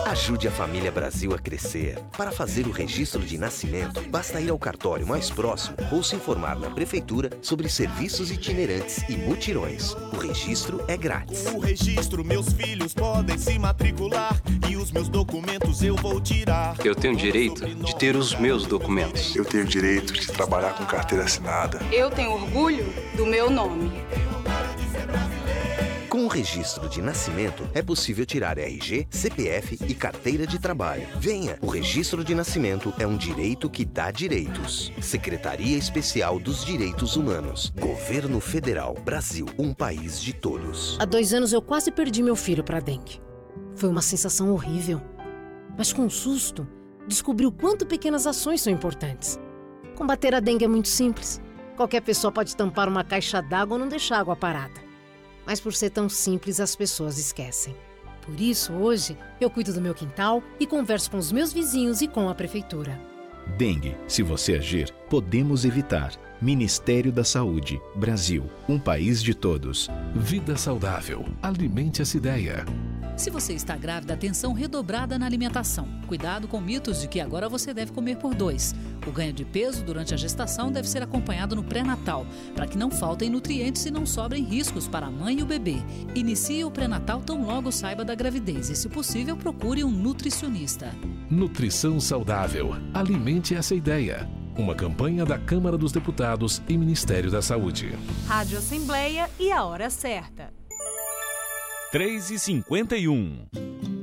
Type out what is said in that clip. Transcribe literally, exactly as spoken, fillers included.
Ajude a família Brasil a crescer. Para fazer o registro de nascimento, basta ir ao cartório mais próximo ou se informar na prefeitura sobre serviços itinerantes e mutirões. O registro é grátis. Com o registro, meus filhos podem se matricular e os meus documentos eu vou tirar. Eu tenho direito de ter os meus documentos. Eu tenho direito de trabalhar com carteira assinada. Eu tenho orgulho do meu nome. Com o registro de nascimento, é possível tirar R G, C P F e carteira de trabalho. Venha! O registro de nascimento é um direito que dá direitos. Secretaria Especial dos Direitos Humanos. Governo Federal. Brasil, um país de todos. Há dois anos eu quase perdi meu filho para dengue. Foi uma sensação horrível. Mas com um susto, descobri o quanto pequenas ações são importantes. Combater a dengue é muito simples. Qualquer pessoa pode tampar uma caixa d'água ou não deixar água parada. Mas por ser tão simples, as pessoas esquecem. Por isso, hoje, eu cuido do meu quintal e converso com os meus vizinhos e com a prefeitura. Dengue, se você agir, podemos evitar. Ministério da Saúde, Brasil, um país de todos. Vida saudável. Alimente essa ideia. Se você está grávida, atenção redobrada na alimentação. Cuidado com mitos de que agora você deve comer por dois. O ganho de peso durante a gestação deve ser acompanhado no pré-natal, para que não faltem nutrientes e não sobrem riscos para a mãe e o bebê. Inicie o pré-natal tão logo saiba da gravidez e, se possível, procure um nutricionista. Nutrição saudável. Alimente essa ideia. Uma campanha da Câmara dos Deputados e Ministério da Saúde. Rádio Assembleia e a hora certa. três e cinquenta e um.